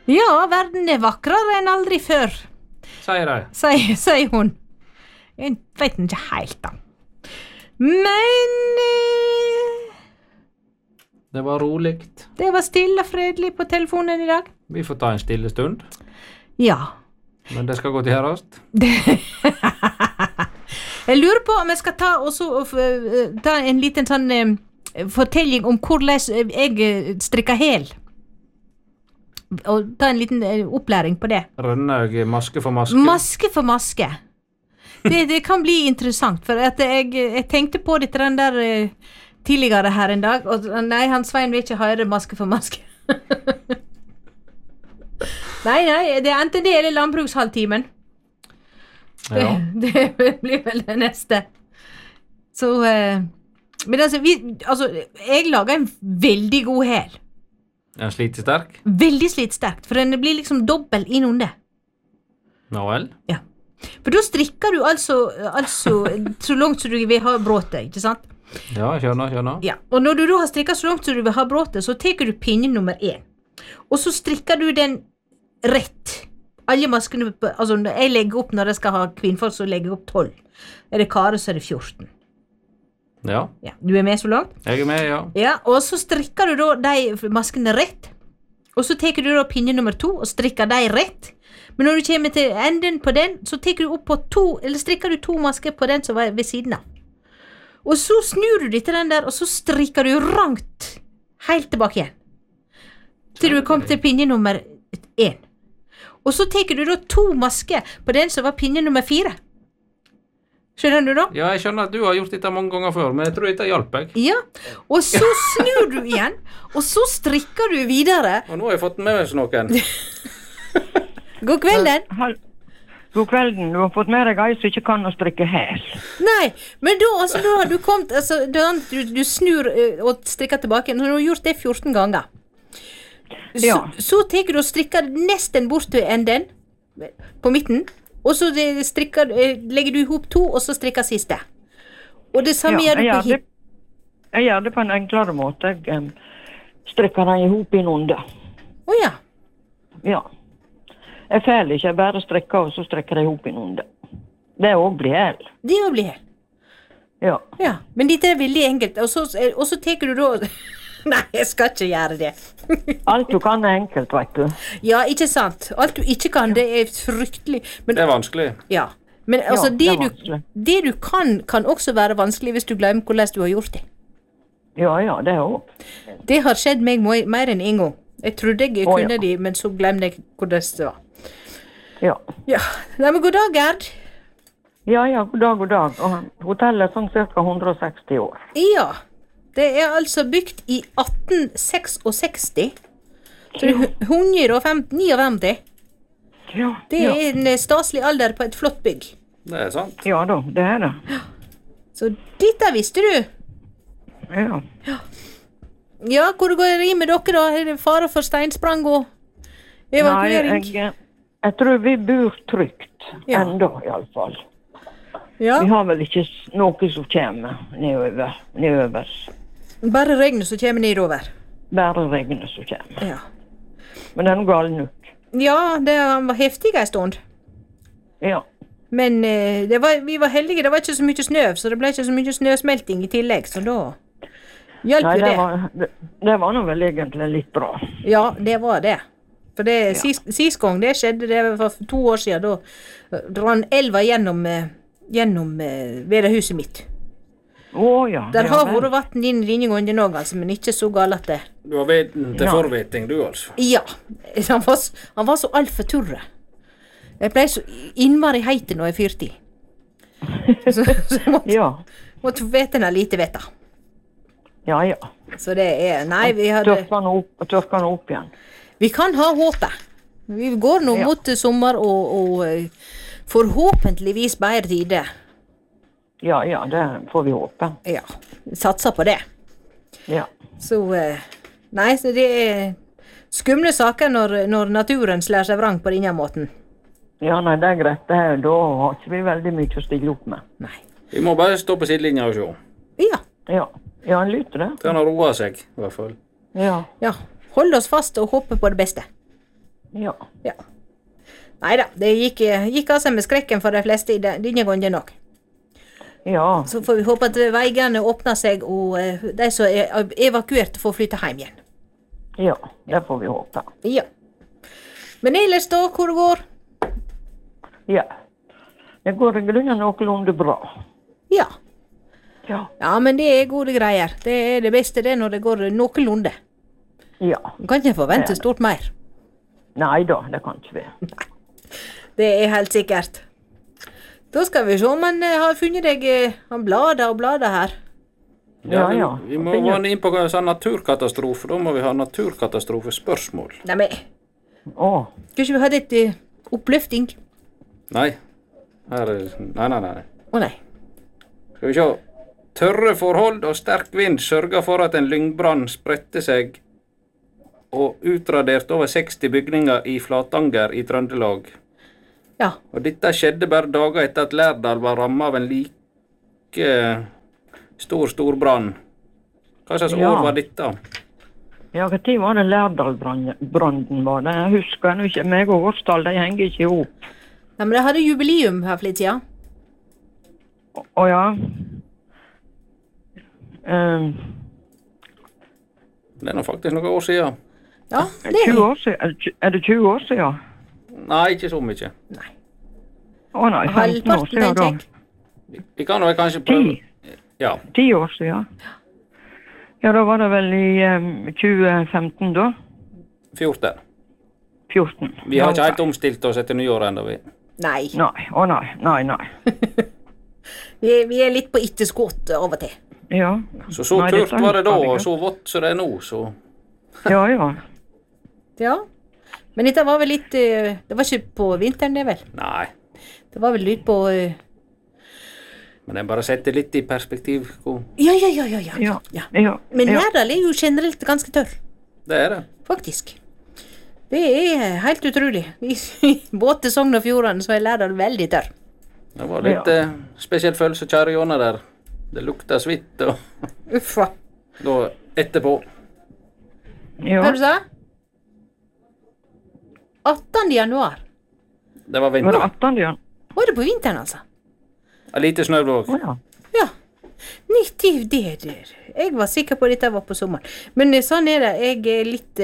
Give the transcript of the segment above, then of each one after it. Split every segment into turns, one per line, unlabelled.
Ja, verden vakrere enn aldri før,
Sier de.
sier hun. Jeg vet ikke helt da. Men
Det var roligt.
det var stille og fredelig på telefonen i dag.
Vi får ta en stille stund.
Ja.
Men det skal gå til herast.
Jeg lurer på om jeg skal ta en liten sånn fortelling om hvordan jeg strikker hel. Og ta en liten opplæring på det.
Rønnaug, maske for maske.
Maske for maske. Det kan bli interessant, for at jeg tenkte på dette den der tidligere her en dag, og nei, han Svein vil ikke høre maske for maske. Nei, det er enten det eller landbrukshalvtimen.
Ja.
Det blir vel det neste. Så, men altså, jeg lager en veldig god hel.
En slitesterk?
Veldig slitsterkt, for den blir liksom dobbelt innunder.
Nå vel.
Ja. For da strikker du altså så langt som du vil ha bråtet, ikke sant?
Ja, skjønner.
Ja, og når du da har strikket så langt som du vil ha bråtet, så teker du pinne nummer 1. Og så strikker du den rett. Alle maskene, altså jeg legger opp når jeg skal ha kvinnfolk, så legger jeg opp 12. Er det kare, så er det 14.
Ja.
Ja, du er med så langt?
Jeg er med, ja.
Ja, og så strikker du da de maskene rett. Og så teker du da pinne nummer 2 og strikker de rett. Men når du kommer til enden på den, så teker du opp på 2, eller strikker du 2 masker på den som var ved siden av. Og så snur du deg til den der, og så strikker du rangt helt tilbake igjen. Til du kom til pinne nummer 1. Og så teker du da 2 masker på den som var pinne nummer 4. Skjønner du da?
Ja, jeg skjønner at du har gjort dette mange ganger før, men jeg tror dette hjalp jeg.
Ja, og så snur du igjen, og så strikker du videre.
Og nå har jeg fått med meg noen.
God kvelden.
God kvelden, du har fått med deg ei som ikke kan å strikke hæl.
Nei, men da har du kommet, du snur og strikker tilbake, når du har gjort det 14 ganger.
Ja.
Så teker du og strikker nesten bort til enden, på midten, og så legger du ihop 2, og så strikker siste. Og det samme gjør du på hip.
Jeg gjør det på en enklere måte. Jeg strikker den ihop innunder.
Åja.
Ja. Jeg fæler ikke, jeg bare strikker, og så strikker jeg ihop innunder. Det også blir hæl.
Det også blir hæl.
Ja.
Ja, men dette er veldig enkelt, og så teker du da... Nei, jeg skal ikke gjøre det.
Alt du kan er enkelt, vet du.
Ja, ikke sant. Alt du ikke kan, det er fryktelig. Men,
Det er vanskelig.
ja, men altså,
Ja, det er vanskelig.
det du kan også være vanskelig hvis du glemmer hvordan du har gjort det.
Ja, det er også.
Det har skjedd meg mer enn en gang. Jeg trodde jeg kunne
ja.
de, men så glemte jeg hvordan det var.
Ja.
Ja, nei, men god dag, Gerd.
Ja, god dag. Og hotellet er sånn cirka 160 år.
Ja, det er altså bygd i 1866. Så det er 159.
Ja,
Det er en staselig alder på et flott bygg.
Det er sant.
Ja da, det er det.
Så dette visste du.
Ja.
Ja, hvor går det med dere da? Er det fare for steinsprang og evakuering?
Nei, jeg tror vi bor trygt.
Ja.
Enda, i alle fall.
Ja,
Vi har vel ikke noe som kommer nedover.
bare regnet som kommer nedover.
Bare regnet som kommer.
Ja,
Men det er noe galt nok.
ja det var heftig en stund.
Ja.
Men vi var heldige, det var ikke så mye snø, så det ble ikke så mye snøsmelting i tillegg, så da hjelper
Nei,
jo det.
det var nå vel egentlig litt bra.
Ja, det var det. For det, sist gang det skjedde, det var for 2 år siden, da rann elva gjennom vedehuset mitt.
Ja.
Der
ja,
har
vel.
vært vatten inn denne gangen også, altså, men ikke så galt det.
Du har veten til
Ja.
forveting, du altså.
Ja, han var så alt for turre. Jeg ble så innmari heite når jeg fyrte i. Så jeg
Ja.
måtte vete noe lite veta.
Ja.
Så det er, nei,
Tørker den opp igjen.
vi kan ha håpet. Vi går nå
Ja.
mot sommer og forhåpentligvis bedre tider.
Ja, det får vi håpe.
Ja, satser på det.
Ja.
Så, nei, så det er skumle saker når naturen slår seg vrang på denne måten.
Ja, nei, det er greit. Da har ikke vi veldig mye å stille opp med.
Nei.
Vi må bare stå på sidelinja og se.
Ja,
Ja, en lytter det.
Den har roet seg, i hvert fall.
Ja.
hold oss fast og håpe på det beste.
Ja.
Ja. Neida, det gikk altså med skrekken for de fleste denne gangen nok.
Ja.
Så får vi håpe at veiene åpner seg, og de som er evakuert får flytte hjem igjen.
Ja, det får vi håpe.
Ja. Men ellers da, hvor det går?
Ja. Det går i grunnen noenlunde bra.
Ja.
Ja.
Ja, men det er gode greier. Det er det beste det når det går noenlunde.
Ja.
Man kan ikke forvente stort mer.
Nei da, det kan ikke vi.
Det er helt sikkert. Da skal vi se om han har funnet deg han blader her.
Ja.
Vi må gå inn på sånn naturkatastrofe. Da må vi ha naturkatastrofespørsmål.
Nei, men
Å,
kanskje vi hadde et oppløfting?
Nei. Nei.
Å nei.
Skal vi se. Tørre forhold og sterk vind sørger for at en lyngbrann spredte seg og utradert over 60 bygninger i Flatanger i Trøndelag.
Ja.
Og dette skjedde bare dager etter at Lærdal var rammet av en like stor brann. Hva slags
Ja.
år var dette?
ja, hva tid var det Lærdalbranden var det? Jeg husker nå ikke, meg og årstall, de henger ikke ihop.
Nei, men de hadde jubileum her for litt siden.
Å ja.
Det er nå faktisk noen år siden.
Ja, det
20 år siden? Er det 20 år siden?
Nei, ikke så mye.
Å nei, 15 år
Halvparten,
siden da.
tenker jeg.
Vi kan vel kanskje prøve.
10 år siden. Ja, da var det vel i 2015 da.
14.
14.
Vi har ikke helt omstilt oss etter nyår ennå, vi.
Nei.
Nei, å nei.
Vi er litt på etterskudd av og til.
Ja.
Så
Nei,
tørt
dette
var det da,
husker jeg
og så vått som det er nå, så
Ja.
Ja. Men dette var vel litt det var ikke på vinteren, det vel?
Nei.
Det var vel litt på
Men jeg bare setter litt i perspektiv.
Ja.
Ja.
Men Lærdal er jo generelt ganske tørr,
Det er det.
faktisk. Det er helt utrolig. I både Sogn og Fjordane så er Lærdal veldig tørr.
Det var litt spesiell følelse å kjøre gjennom der. Det lukta svitt og
Uffa.
da etterpå.
Ja.
Hva du sa? 18. januar.
Det var
Var det
vinter.
18. ja?
Var det på vinteren, altså?
En lite snø òg.
Å ja.
Ja. 90 det. Jeg var sikker på at dette var på sommeren. Men sånn er det. Jeg er litt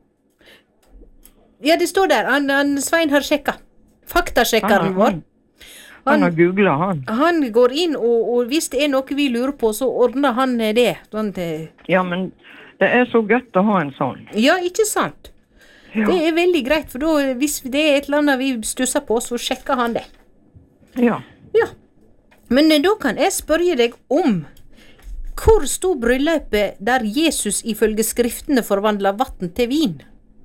Ja, det står der. Svein har sjekka. Faktasjekkeren vår.
Han har googlet, han.
Han går inn, og hvis det er noe vi lurer på, så ordner han det. Sånn til
Ja, men det er så godt å ha en sånn.
Ja, ikke sant?
Ja.
Det er veldig greit, for da, hvis det er et eller annet vi stusser på, så sjekker han det.
Ja.
Ja. Men da kan jeg spørre deg om hvor sto bryllupet der Jesus ifølge skriftene forvandla vann til vin?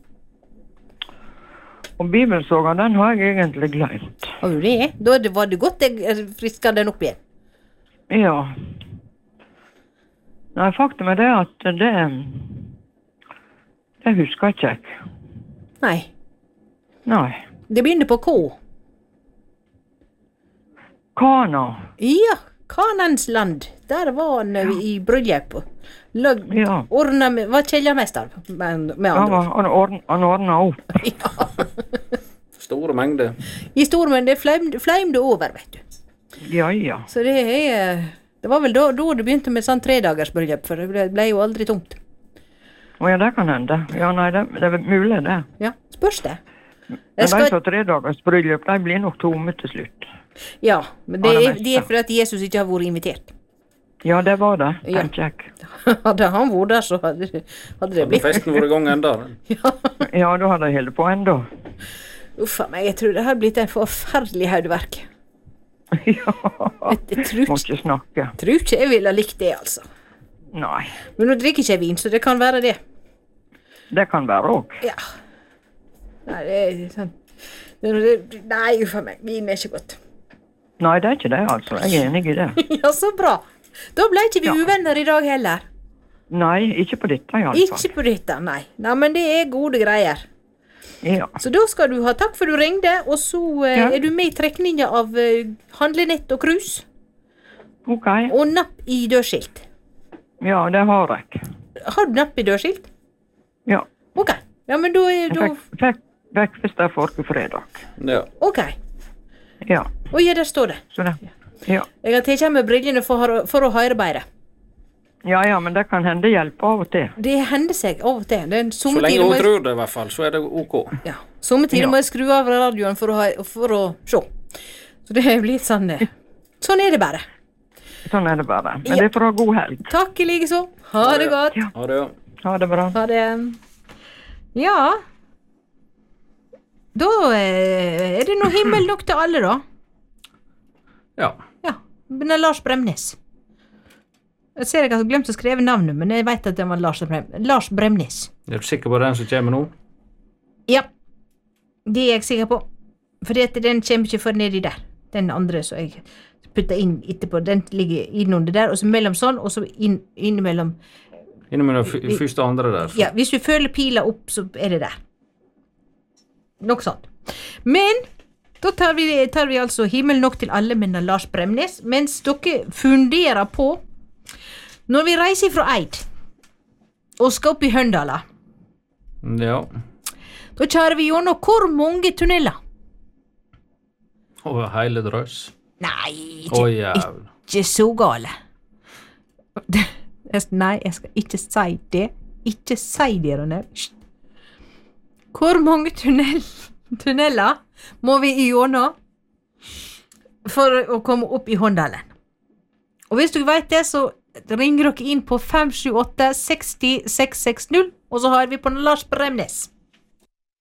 Og bibelsoga, den har jeg egentlig glemt.
Har du det? Da var det godt jeg friska den opp igjen.
Ja. Nei, faktum er det at det husker ikke jeg.
Nei.
Nei.
Det begynner på K.
Kana.
Ja, Kanans land. Der var han i bryllupet.
Ja.
Ordna med, var kjellermester med
Han
andre.
ordna opp.
Ja.
Store mengder.
I stor, men det fleimde over, vet du.
Ja.
Så det var vel da det begynte med sånn 3-dagers bryllup, for det ble jo aldri tomt.
Å ja, det kan hende. Ja, nei, det er mulig det.
Ja, spørs det.
Men
Jeg
de som
skal,
har 3 dagers bryllup, de blir nok tomme til slutt.
ja, men
Ja, det
det
meste.
er fordi at Jesus ikke har vært invitert.
Ja, det var det,
Ja.
tenker jeg.
Hadde han vært der, så hadde det
Hadde
blitt
festen vært i gang enda.
Ja, da hadde jeg holdt på enda.
Uffa meg, jeg tror det har blitt en forferdelig haudverk.
Ja.
Jeg tror
Må ikke snakke.
ikke jeg ville likt det, altså.
Nei.
Men nå drikker ikke jeg vin, så det kan være det.
Det kan være òg.
Ja. Nei, det er sånn Nei, uffa meg, vin er ikke godt.
Nei, det er ikke det, altså. Jeg er enig i det.
Ja, så bra. Da ble ikke vi
Ja.
uvenner i dag heller.
Nei, ikke på dette iallfall.
Ikke på dette, nei. Nei, men det er gode greier.
Ja.
Så da skal du ha takk for du ringte, og så
Ja.
er du med i trekninga av handlenett og krus,
OK.
og napp i dørskilt.
Ja, det har jeg.
Har du napp i dørskilt?
Ja.
Ok. Ja, men da er
Jeg
da
Breakfast er forrige fredag.
Ja.
Ok.
Ja,
Oi, ja, der står det.
så det. Ja.
Jeg har tatt med brillene for å høre bedre.
Ja, men det kan hende hjelpe av og til.
Det hender seg av og til. Det er
Så lenge hun tror det i hvert fall, så er det ok.
Ja. Somme tider
Ja.
må jeg skru av radioen for å se. Så det er litt sånn sånn er det bare.
Sånn er det bare. Men
Ja.
det får ha god helg.
Takk i like så. Ha det godt.
Ja.
Ha det, ja.
Ha det bra.
Ha det. Ja. Da er det noe himmel nok til alle, da.
Ja.
Ja. Men det er Lars Bremnes. Jeg ser jeg har glemt å skrive navnet, men jeg vet at det var Lars Bremnes.
Er du sikker på den som kommer nå?
Ja. Det er jeg sikker på. Fordi at den kommer ikke før nedi der. Den andre som jeg putta inn etterpå, den ligger innunder der, og så mellom sånn, og så innimellom.
Innimellom første og andre der.
Ja, hvis du føler pila opp, så er det der. Nok sånn. Men da tar vi altså himmel nok til alle med Lars Bremnes, mens dere funderer på når vi reiser fra Eid og skal opp i Høndala.
Ja.
Da kjører vi gjennom hvor mange tunneler?
Og hele drøs.
Nei,
Å, jævla.
ikke så gale. Nei, jeg skal ikke si det. Ikke si det, Ronel. Hvor mange tunneler må vi gjennom for å komme opp i Håndalen? Og hvis du vet det, så ringer dere inn på 578 60 660, og så har vi på Lars Bremnes.